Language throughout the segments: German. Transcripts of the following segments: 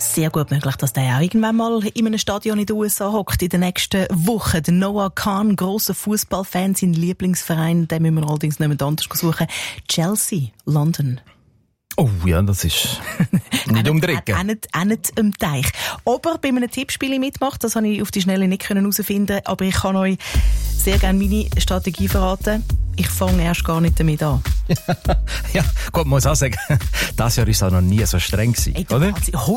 Sehr gut möglich, dass der auch irgendwann mal in einem Stadion in den USA hockt in den nächsten Wochen. Der Noah Khan, grosser Fußballfan, sein Lieblingsverein, den müssen wir allerdings nicht mehr anders suchen. Chelsea, London. Oh ja, das ist nicht um die Ecke. Auch nicht am Teich. Ob er bei einem Tippspiel mitmacht, das habe ich auf die Schnelle nicht herausfinden, aber ich kann euch sehr gerne meine Strategie verraten. Ich fange erst gar nicht damit an. Ja, gut, muss auch sagen, das Jahr war es auch noch nie so streng gewesen, oder?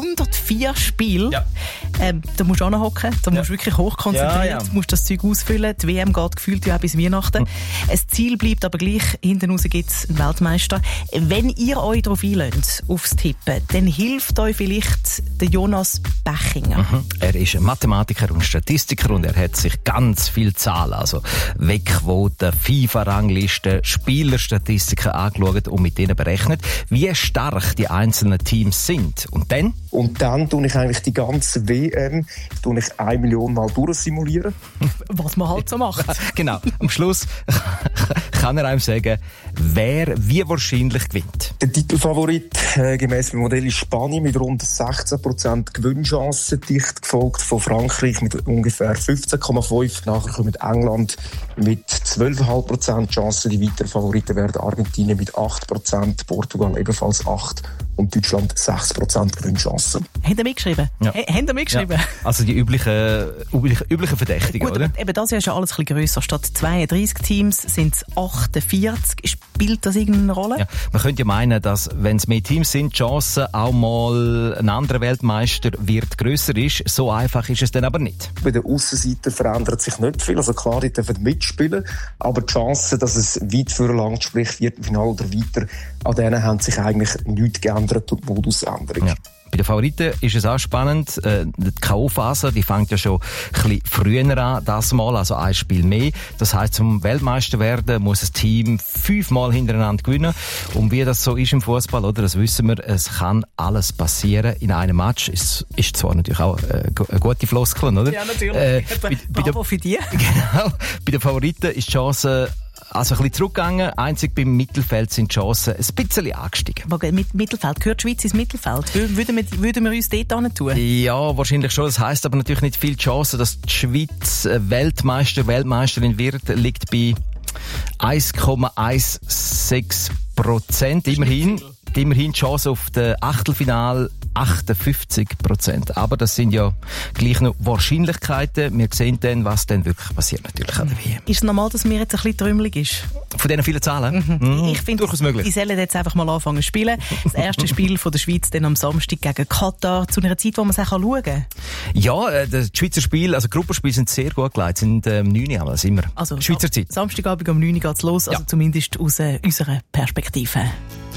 104 Spiele. Ja. Da musst du auch noch hocken, da musst du wirklich hochkonzentriert, du musst das Zeug ausfüllen. Die WM geht gefühlt ja auch bis Weihnachten. Das Ziel bleibt aber gleich, hinten raus gibt es einen Weltmeister. Wenn ihr euch darauf einlöst, aufs Tippen, dann hilft euch vielleicht der Jonas Bechinger. Er ist ein Mathematiker und Statistiker und er hat sich ganz viel Zahlen, also Wettquoten, FIFA-Ranglisten, Spielerstatistiken angeschaut und mit denen berechnet, wie stark die einzelnen Teams sind. Und dann tue ich eigentlich die ganze WM 1 Million Mal durchsimulieren. Was man halt so macht. Genau. Am Schluss kann er einem sagen, wer wie wahrscheinlich gewinnt. Der Titelfavorit gemäss dem Modell ist Spanien mit rund 16% Gewinnchancen, dicht gefolgt von Frankreich mit ungefähr 15,5%. Nachher kommt England mit 12,5% Chancen. Die weiteren Favoriten werden Argentinien mit 8%, Portugal ebenfalls 8% und Deutschland 6% Gewinnchancen. Haben ihr mitgeschrieben? Ja. Haben ihr mitgeschrieben? Ja. Also die üblichen Verdächtigen, gut, oder? Eben das ist ja alles ein bisschen grösser. Statt 32 Teams sind es 48. Spielt das irgendeine Rolle? Ja. Man könnte ja meinen, dass, wenn es mehr Teams sind, die Chance, auch mal ein anderer Weltmeister wird grösser ist. So einfach ist es dann aber nicht. Bei den Aussenseitern verändert sich nicht viel. Also klar, die dürfen mitspielen. Aber die Chance, dass es weit vorlangt, sprich Viertelfinale oder weiter, an denen haben sich eigentlich nichts geändert durch die Modusänderung. Ja. Bei den Favoriten ist es auch spannend. Die K.O.-Phase, die fängt ja schon ein bisschen früher an, das Mal, also ein Spiel mehr. Das heisst, zum Weltmeister werden muss ein Team 5-mal hintereinander gewinnen. Und wie das so ist im Fußball, oder, das wissen wir, es kann alles passieren in einem Match. Ist zwar natürlich auch eine gute Floskel, oder? Ja, natürlich. Bravo für dich. Genau. Bei den Favoriten ist die Chance also ein bisschen zurückgegangen. Einzig beim Mittelfeld sind die Chancen ein bisschen angestiegen. Aber mit Mittelfeld, gehört die Schweiz ins Mittelfeld? Würden wir uns dort hin tun? Ja, wahrscheinlich schon. Das heisst aber natürlich nicht viel Chance, dass die Schweiz Weltmeisterin wird, liegt bei 1,16%. Immerhin die Chance auf das Achtelfinale 58%. Aber das sind ja gleich noch Wahrscheinlichkeiten. Wir sehen dann, was dann wirklich passiert, natürlich an der WM. Ist es normal, dass mir jetzt ein bisschen trümmelig ist? Von diesen vielen Zahlen? Ich finde, durchaus möglich. Die sollen jetzt einfach mal anfangen zu spielen. Das erste Spiel von der Schweiz dann am Samstag gegen Katar, zu einer Zeit, wo man es auch schauen kann. Ja, das Schweizer Spiel, also Gruppenspiele sind sehr gut gelegt, sind 9 Uhr, also immer. Also, Schweizer Zeit. Samstagabend um 9 Uhr geht's los, also zumindest aus unserer Perspektive.